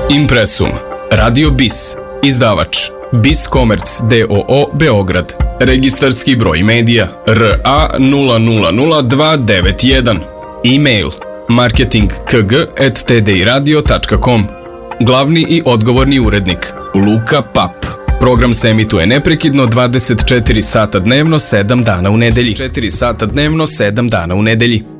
Impresum, Radio BIS, izdavač BIS Komerc d.o.o. Beograd, registarski broj medija RA 000291, e-mail marketingkg@tdiradio.com, glavni i odgovorni urednik Luka Pap. Program se emituje neprekidno 24 sata dnevno, 7 dana u nedelji. 4 sata dnevno, 7 dana u nedelji.